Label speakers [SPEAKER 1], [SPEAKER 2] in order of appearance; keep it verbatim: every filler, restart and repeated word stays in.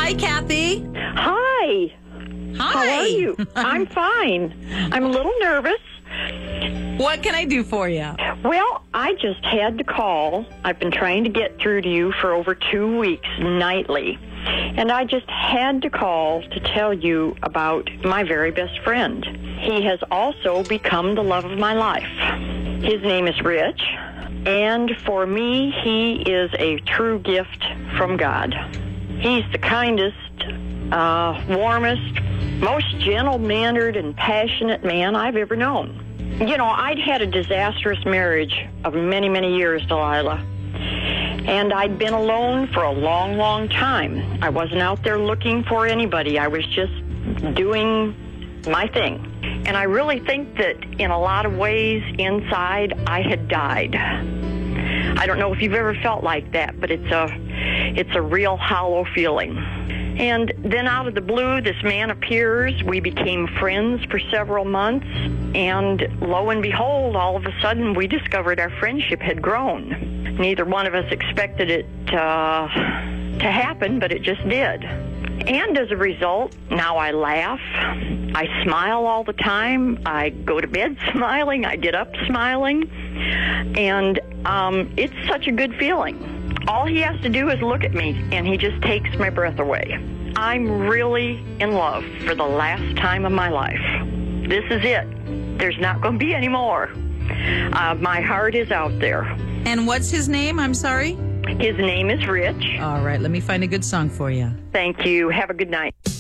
[SPEAKER 1] Hi, Kathy.
[SPEAKER 2] Hi.
[SPEAKER 1] Hi.
[SPEAKER 2] How are you? I'm fine. I'm a little nervous.
[SPEAKER 1] What can I do for you?
[SPEAKER 2] Well, I just had to call. I've been trying to get through to you for over two weeks nightly. And I just had to call to tell you about my very best friend. He has also become the love of my life. His name is Rich. And for me, he is a true gift from God. He's the kindest, uh, warmest, most gentle-mannered and passionate man I've ever known. You know, I'd had a disastrous marriage of many, many years, Delilah. And I'd been alone for a long, long time. I wasn't out there looking for anybody. I was just doing my thing. And I really think that in a lot of ways inside, I had died. I don't know if you've ever felt like that, but it's a, it's a real hollow feeling. And then out of the blue, this man appears. We became friends for several months. And lo and behold, all of a sudden, we discovered our friendship had grown. Neither one of us expected it uh, to happen, but it just did. And as a result, now I laugh. I smile all the time. I go to bed smiling. I get up smiling. And um, it's such a good feeling. All he has to do is look at me, and he just takes my breath away. I'm really in love for the last time of my life. This is it. There's not going to be any more. Uh, my heart is out there.
[SPEAKER 1] And what's his name? I'm sorry?
[SPEAKER 2] His name is Rich.
[SPEAKER 1] All right, let me find a good song for you.
[SPEAKER 2] Thank you. Have a good night.